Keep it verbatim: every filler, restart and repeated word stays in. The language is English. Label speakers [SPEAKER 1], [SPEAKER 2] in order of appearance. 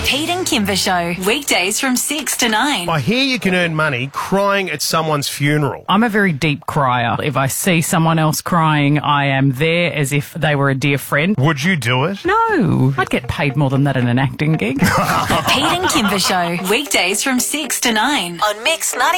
[SPEAKER 1] Pete and Kimber Show, weekdays from six to nine.
[SPEAKER 2] I hear you can earn money crying at someone's funeral.
[SPEAKER 3] I'm a very deep crier. If I see someone else crying, I am there as if they were a dear friend.
[SPEAKER 2] Would you do it?
[SPEAKER 3] No, I'd get paid more than that in an acting gig.
[SPEAKER 1] Pete and Kimber Show, weekdays from six to nine on Mix ninety.